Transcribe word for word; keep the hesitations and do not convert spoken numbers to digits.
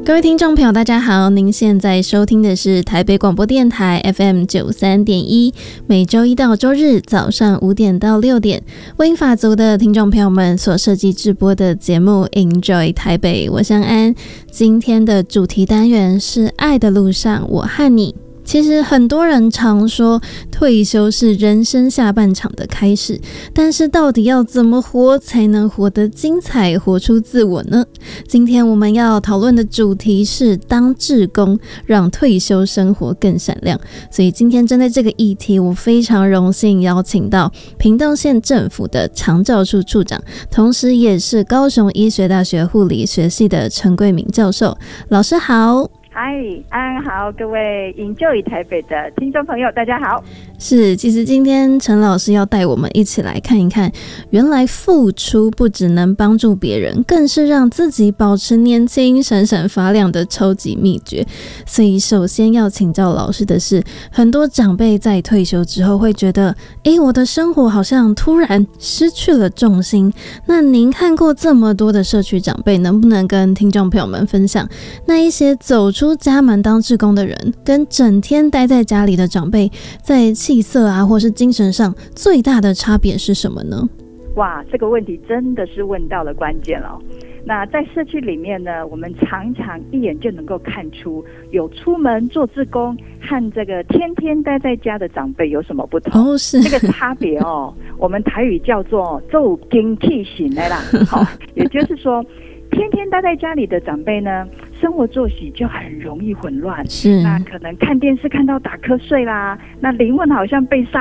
各位听众朋友大家好，您现在收听的是台北广播电台 F M 九十三点一， 每周一到周日早上五点到六点为英法族的听众朋友们所设计直播的节目 Enjoy 台北，我是安安。今天的主题单元是爱的路上我和你。其实很多人常说退休是人生下半场的开始，但是到底要怎么活才能活得精彩，活出自我呢？今天我们要讨论的主题是当志工，让退休生活更闪亮。所以今天针对这个议题，我非常荣幸邀请到屏东县政府的长照处处长，同时也是高雄医学大学护理学系的陈桂敏教授。老师好。 嗨，安安好，各位 Enjoy 台北的听众朋友大家好。 是，其实今天陈老师要带我们一起来看一看，原来付出不只能帮助别人，更是让自己保持年轻闪闪发亮的超级秘诀。所以首先要请教老师的是，很多长辈在退休之后会觉得，诶，我的生活好像突然失去了重心。那您看过这么多的社区长辈，能不能跟听众朋友们分享那一些走出家门当志工的人跟整天待在家里的长辈，在气色啊或是精神上最大的差别是什么呢？ 哇，这个问题真的是问到了关键了。那在社区里面呢，我们常常一眼就能够看出有出门做志工和这个天天待在家的长辈有什么不同。 哦，是这个差别哦，我们台语叫做做精气型的啦。好，也就是说天天待在家里的长辈呢，生活作息就很容易混乱， 是， 那可能看电视看到打瞌睡啦，那灵魂好像被